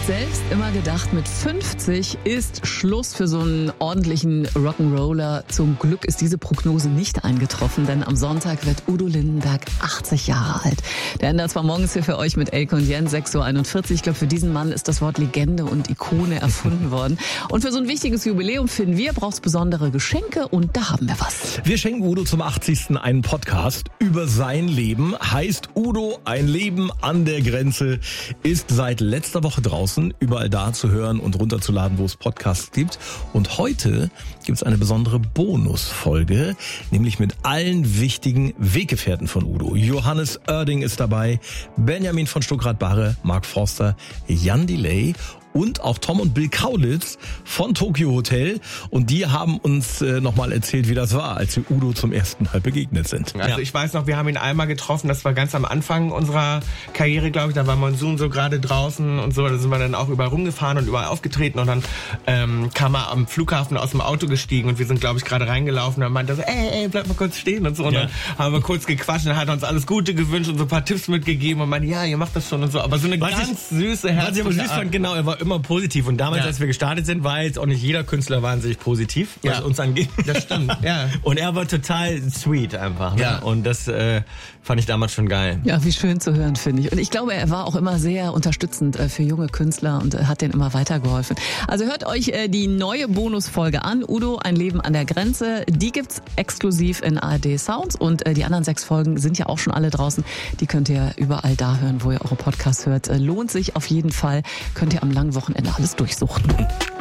selbst immer gedacht, mit 50 ist Schluss für so einen ordentlichen Rock'n'Roller. Zum Glück ist diese Prognose nicht eingetroffen, denn am Sonntag wird Udo Lindenberg 80 Jahre alt. Der Enders war morgens hier für euch mit Elke und Jens, 6.41 Uhr. Ich glaube, für diesen Mann ist das Wort Legende und Ikone erfunden worden. Und für so ein wichtiges Jubiläum, finden wir, braucht es besondere Geschenke und da haben wir was. Wir schenken Udo zum 80. einen Podcast über sein Leben. Heißt Udo, ein Leben an der Grenze, ist seit letzter Woche draußen, überall da zu hören und runterzuladen, wo es Podcasts gibt. Und heute gibt es eine besondere Bonusfolge, nämlich mit allen wichtigen Weggefährten von Udo. Johannes Oerding ist dabei, Benjamin von Stuckrad-Barre, Mark Forster, Jan Delay und auch Tom und Bill Kaulitz von Tokyo Hotel. Und die haben uns nochmal erzählt, wie das war, als wir Udo zum ersten Mal begegnet sind. Also ich weiß noch, wir haben ihn einmal getroffen, das war ganz am Anfang unserer Karriere, glaube ich. Da war Monsun so gerade draußen und so. Da sind wir dann auch überall rumgefahren und überall aufgetreten. Und dann kam er am Flughafen aus dem Auto gestiegen und wir sind, glaube ich, gerade reingelaufen. Und er meinte so, ey, bleib mal kurz stehen und so. Und dann haben wir kurz gequatscht und hat uns alles Gute gewünscht und so ein paar Tipps mitgegeben. Und meinte, ja, ihr macht das schon und so. Aber so eine ganz süße Herz. Was ich aber süß fand, genau, er war immer positiv. Und damals, als wir gestartet sind, war jetzt auch nicht jeder Künstler wahnsinnig positiv, was uns angeht. Das stimmt, ja. Und er war total sweet einfach. Ne? Ja. Und das fand ich damals schon geil. Ja, wie schön zu hören, finde ich. Und ich glaube, er war auch immer sehr unterstützend für junge Künstler und hat denen immer weitergeholfen. Also hört euch die neue Bonusfolge an. Udo, ein Leben an der Grenze. Die gibt's exklusiv in ARD Sounds. Und die anderen 6 Folgen sind ja auch schon alle draußen. Die könnt ihr überall da hören, wo ihr eure Podcasts hört. Lohnt sich auf jeden Fall. Könnt ihr am langen Wochenende alles durchsuchten.